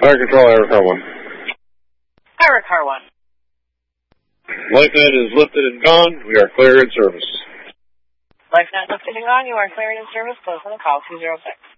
Fire Control, Air Car 1. Fire Car 1. LifeNet is lifted and gone. We are clear in service. LifeNet lifted and gone. You are cleared in service. Close on the call 206.